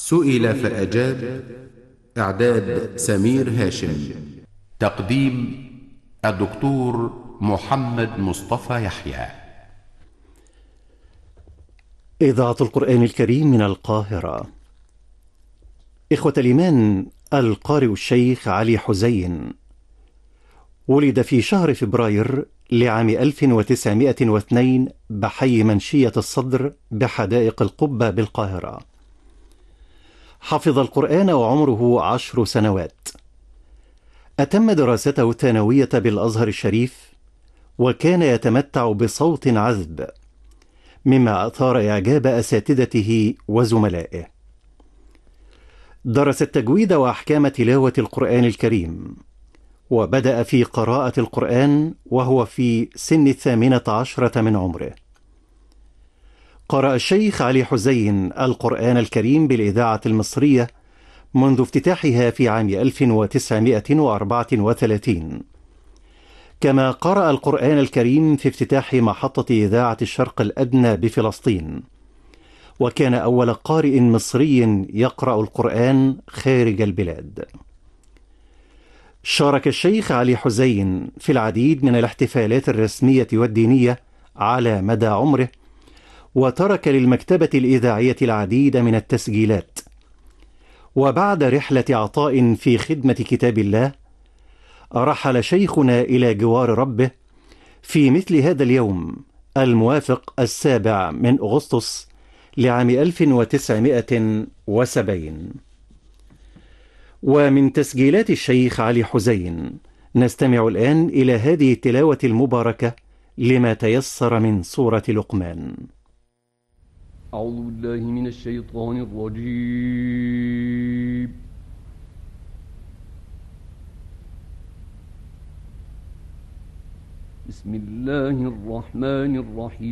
سئل فأجاب. إعداد سمير هاشم. تقديم الدكتور محمد مصطفى يحيى. إذاعة القرآن الكريم من القاهرة. إخوة الإيمان، القارئ الشيخ علي حزين ولد في شهر فبراير لعام 1902 بحي منشية الصدر بحدائق القبة بالقاهرة. حفظ القرآن وعمره 10 سنوات. أتم دراسته الثانوية بالأزهر الشريف، وكان يتمتع بصوت عذب مما أثار إعجاب أساتذته وزملائه. درس التجويد وأحكام تلاوة القرآن الكريم، وبدأ في قراءة القرآن وهو في سن 18 من عمره. قرأ الشيخ علي حزين القرآن الكريم بالإذاعة المصرية منذ افتتاحها في عام 1934، كما قرأ القرآن الكريم في افتتاح محطة إذاعة الشرق الأدنى بفلسطين، وكان أول قارئ مصري يقرأ القرآن خارج البلاد. شارك الشيخ علي حزين في العديد من الاحتفالات الرسمية والدينية على مدى عمره، وترك للمكتبة الإذاعية العديد من التسجيلات. وبعد رحلة عطاء في خدمة كتاب الله، رحل شيخنا إلى جوار ربه في مثل هذا اليوم الموافق 7 من أغسطس لعام 1970. ومن تسجيلات الشيخ علي حزين نستمع الآن إلى هذه التلاوة المباركة لما تيسر من سورة لقمان. أعوذ بالله من الشيطان الرجيم. بسم الله الرحمن الرحيم.